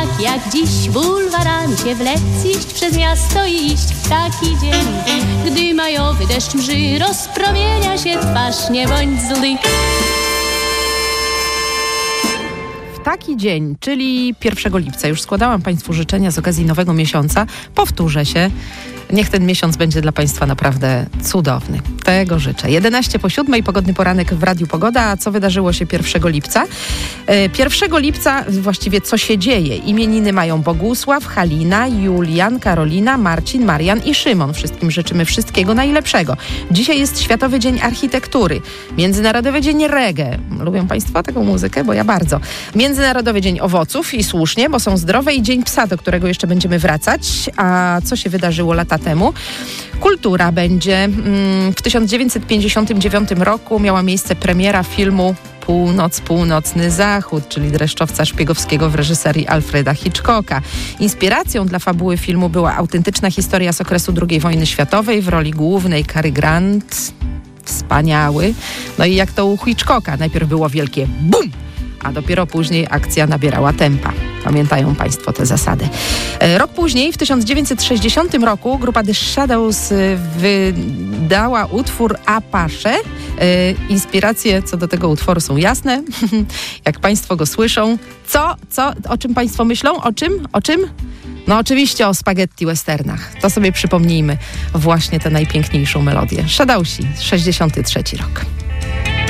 tak jak dziś w bulwarancie wlec iść przez miasto i iść w taki dzień, gdy majowy deszcz mży rozpromienia się twarz, nie bądź zły. Taki dzień, czyli 1 lipca. Już składałam Państwu życzenia z okazji nowego miesiąca. Powtórzę się. Niech ten miesiąc będzie dla Państwa naprawdę cudowny. Tego życzę. 6:11, pogodny poranek w Radiu Pogoda. A co wydarzyło się 1 lipca? 1 lipca właściwie co się dzieje? Imieniny mają Bogusław, Halina, Julian, Karolina, Marcin, Marian i Szymon. Wszystkim życzymy wszystkiego najlepszego. Dzisiaj jest Światowy Dzień Architektury. Międzynarodowy Dzień Reggae. Lubią Państwo taką muzykę? Bo ja bardzo. Międzynarodowy Dzień Owoców i słusznie, bo są zdrowe, i Dzień Psa, do którego jeszcze będziemy wracać. A co się wydarzyło lata temu? Kultura będzie. W 1959 roku miała miejsce premiera filmu Północ, Północny Zachód, czyli dreszczowca szpiegowskiego w reżyserii Alfreda Hitchcocka. Inspiracją dla fabuły filmu była autentyczna historia z okresu II wojny światowej. W roli głównej Cary Grant. Wspaniały. No i jak to u Hitchcocka. Najpierw było wielkie BUM! A dopiero później akcja nabierała tempa. Pamiętają Państwo te zasady. Rok później, w 1960 roku, grupa The Shadows wydała utwór Apache. Inspiracje co do tego utworu są jasne. Jak Państwo go słyszą. O czym Państwo myślą? O czym? No oczywiście o spaghetti westernach. To sobie przypomnijmy właśnie tę najpiękniejszą melodię. Shadowsi, 63 rok.